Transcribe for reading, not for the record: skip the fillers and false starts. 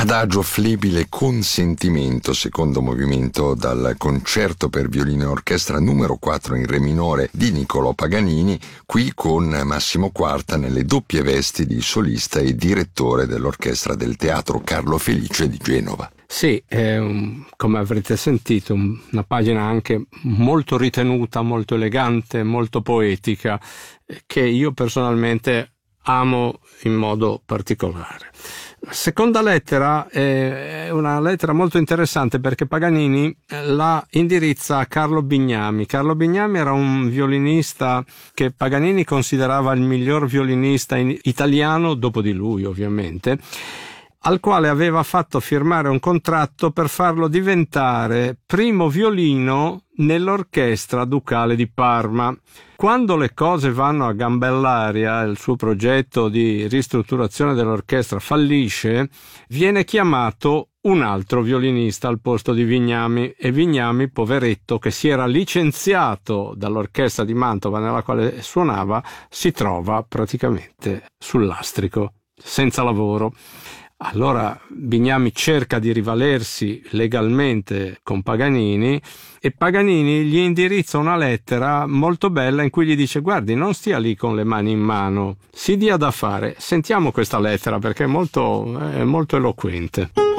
Adagio flebile con sentimento, secondo movimento dal concerto per violino e orchestra numero 4 in re minore di Niccolò Paganini, qui con Massimo Quarta nelle doppie vesti di solista e direttore dell'orchestra del Teatro Carlo Felice di Genova. Sì, è come avrete sentito una pagina anche molto ritenuta, molto elegante, molto poetica, che io personalmente amo in modo particolare. La seconda lettera è una lettera molto interessante perché Paganini la indirizza a Carlo Bignami. Carlo Bignami era un violinista che Paganini considerava il miglior violinista italiano, dopo di lui ovviamente, al quale aveva fatto firmare un contratto per farlo diventare primo violino nell'orchestra ducale di Parma. Quando le cose vanno a gambell'aria, il suo progetto di ristrutturazione dell'orchestra fallisce, viene chiamato un altro violinista al posto di Bignami, e Bignami, poveretto, che si era licenziato dall'orchestra di Mantova nella quale suonava, si trova praticamente sul lastrico, senza lavoro. Allora Bignami cerca di rivalersi legalmente con Paganini e Paganini gli indirizza una lettera molto bella in cui gli dice: guardi, non stia lì con le mani in mano, si dia da fare. Sentiamo questa lettera perché è molto eloquente.